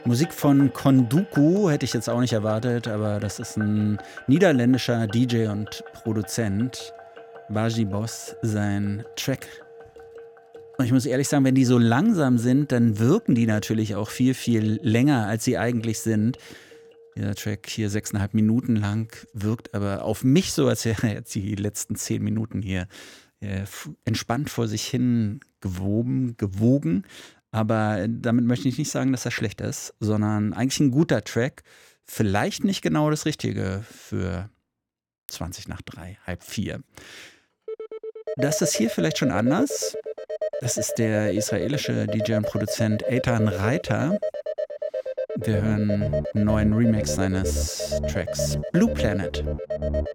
Musik von Konduku hätte ich jetzt auch nicht erwartet, aber das ist ein niederländischer DJ und Produzent. Vaji Boss, sein Track. Und ich muss ehrlich sagen, wenn die so langsam sind, dann wirken die natürlich auch viel, viel länger, als sie eigentlich sind. Dieser Track hier 6,5 Minuten lang, wirkt aber auf mich so, als wäre er jetzt die letzten 10 Minuten hier entspannt vor sich hin gewogen. Aber damit möchte ich nicht sagen, dass er schlecht ist, sondern eigentlich ein guter Track. Vielleicht nicht genau das Richtige für 20 nach 3, halb 4. Das ist hier vielleicht schon anders. Das ist der israelische DJ und Produzent Eitan Reiter. Wir hören einen neuen Remix seines Tracks Blue Planet.